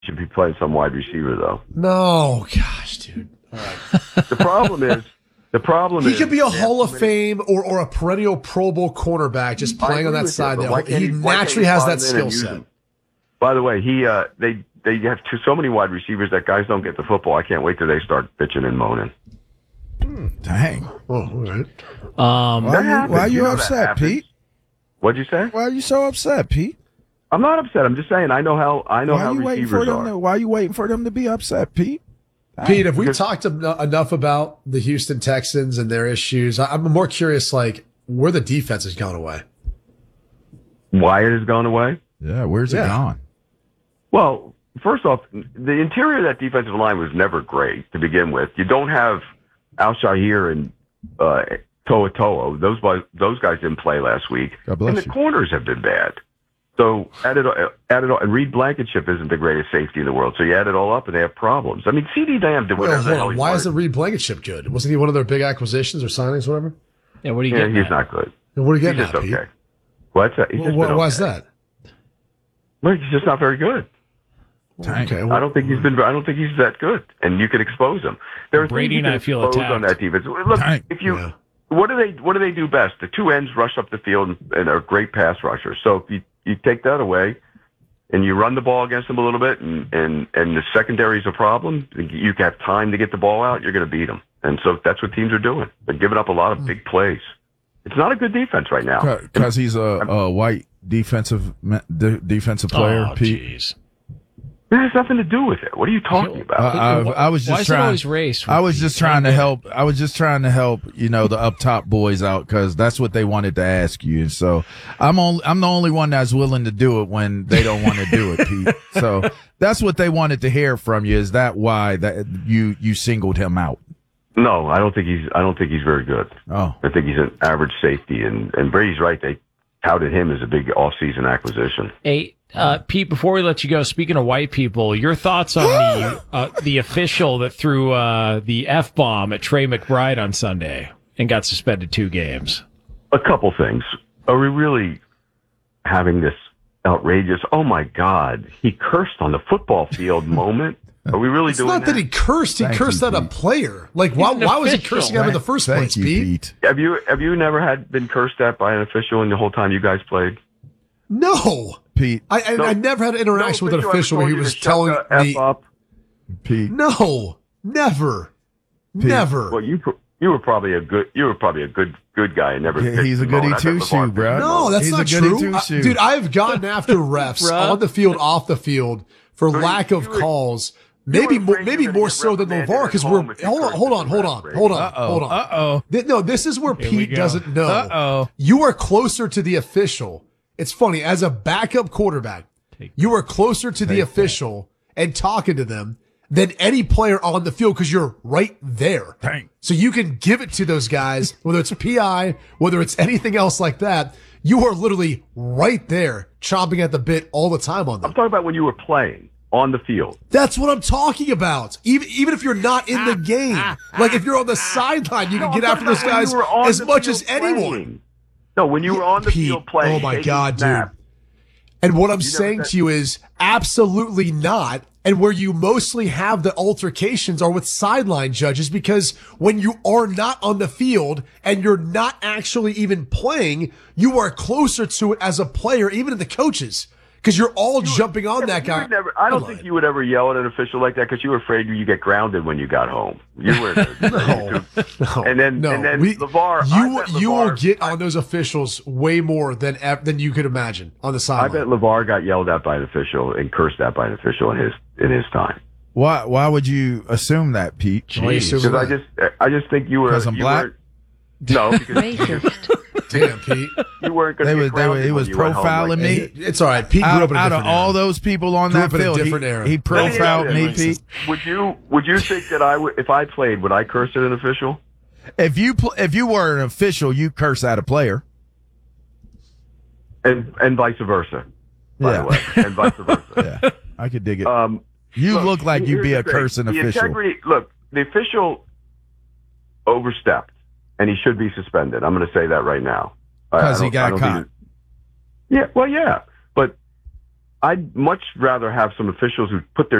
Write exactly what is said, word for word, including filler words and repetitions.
should be playing some wide receiver, though. No, gosh, dude. All right. The problem is, the problem he is... could be a Hall of Fame or, or a perennial Pro Bowl cornerback just playing on that side you, there. He, he naturally has that skill set. Him? By the way, he uh, they they have two, so many wide receivers that guys don't get the football. I can't wait till they start bitching and moaning. Dang. Oh, all right. Um, why, are you, why are you, you know upset, Pete? What'd you say? Why are you so upset, Pete? I'm not upset. I'm just saying I know how I know why how you receivers waiting for are. Them to, why are you waiting for them to be upset, Pete? Pete, have we talked en- enough about the Houston Texans and their issues? I'm more curious, like, where the defense has gone away. Why it has gone away? Yeah, where's yeah. it gone? Well, first off, the interior of that defensive line was never great to begin with. You don't have Al-Shahir and uh, Toa Toa. Those, those guys didn't play last week. God bless and the you. corners have been bad. So add it, add it all, and Reed Blankenship isn't the greatest safety in the world. So you add it all up, and they have problems. I mean, CeeDee Lamb did whatever well, the hell on. he Why wanted. isn't Reed Blankenship good? Wasn't he one of their big acquisitions or signings, or whatever? Yeah, what are you yeah, getting? He's at? not good. And what are you getting he's just at, Pete? okay. What's that? He's well, just why, been why is okay. that? Well, he's just not very good. Okay, well, I don't think he's been. I don't think he's that good, and you can expose him. There are Brady things you and can I feel expose attacked. on that defense. Look, Tank. if you, yeah. what do they, what do they do best? The two ends rush up the field and, and are great pass rushers. So if you you take that away, and you run the ball against them a little bit, and and and the secondary is a problem, you have time to get the ball out. You're going to beat them, and so that's what teams are doing. They're giving up a lot of big plays. It's not a good defense right now because he's a, a white defensive defensive player. Oh, Pete. jeez. It has nothing to do with it. What are you talking about? I, I, I was just Why is trying. it always race? I was just trying to help. I was just trying to help. You know, the up top boys out because that's what they wanted to ask you. And so I'm only. I'm the only one that's willing to do it when they don't want to do it, Pete. So that's what they wanted to hear from you. Is that why that you you singled him out? No, I don't think he's. I don't think he's very good. Oh, I think he's an average safety, and and Brady's right. They touted him as a big off-season acquisition. Hey, uh, Pete, before we let you go, speaking of white people, your thoughts on the uh, the official that threw uh, the F-bomb at Trey McBride on Sunday and got suspended two games? A couple things. Are we really having this outrageous, oh my God, he cursed on the football field moment? Are we really it's doing not that? that he cursed. He Thank cursed you, at a Pete. player. Like, why, why was he cursing at him in the first Thank place, you, Pete? Pete? Have you have you never had been cursed at by an official in the whole time you guys played? No. Pete. I, I, No. I never had an interaction No with an ever official where told he you was to shut telling the F me. up? Pete. No. Never. Never. Well, you pr- you were probably a good you were probably a good good guy and never. Yeah, he's a goody two shoe, bro. No, that's He's not a goody true. two-shoe. I- dude, I've gotten after refs Bruh. on the field, off the field for So you- lack of you were- calls. Maybe were more, afraid maybe you were gonna more get so than reprimanded LeVar at because home we're if you hold on, cursed hold at on, the hold ref, on, Brady. hold on, Uh-oh, hold on. uh-oh. Th- No, this is where Here we Pete go. doesn't know. Uh-oh. You are closer to the official. It's funny, as a backup quarterback, you are closer to the official and talking to them than any player on the field because you're right there. Dang. So you can give it to those guys, whether it's P I, whether it's anything else like that. You are literally right there, chomping at the bit all the time on I'm them. talking about when you were playing on the field. That's what I'm talking about. Even even if you're not in the game, like if you're on the sideline, you No, can get I'm after talking those about when guys you were on as the much field as anyone. playing. No, when you were on the Pete, field playing. oh my taking God, snaps. dude. And what I'm never saying said- to you is absolutely not. And where you mostly have the altercations are with sideline judges because when you are not on the field and you're not actually even playing, you are closer to it as a player, even in the coaches, because you're all jumping on Yeah, that but you guy. would Never, I don't Come think on. you would ever yell at an official like that because you were afraid you get grounded when you got home. You were. No, no, And then- no. and then we, LeVar- you I bet you will LeVar- get on those officials way more than ev- than you could imagine on the I sideline. bet LeVar got yelled at by an official and cursed at by an official in his in his time. Why? Why would you assume that, Pete? Why you assume Because I that? just I just think you were. 'Cause I'm you black? weren't- No, because Racist. Damn, Pete. you weren't going They to was- get they were- grounded he when was you went home profiling like me. that. It's all right. Pete grew Out, up in a out different of all era. those people on Grew that up in a field, different he, era. he profiled Let me, me Pete. Would you would you think that I would if I played would I curse at an official? If you pl- if you were an official, you curse at a player. And and vice versa. By Yeah. the way, and vice versa. Yeah, I could dig it. Um, you look like you'd here's be the a thing. cursing The official. Integrity, look, the official overstepped, and he should be suspended. I'm going to say that right now. I- I Because he don't- I got don't caught. think it- Yeah, well, yeah, but I'd much rather have some officials who put their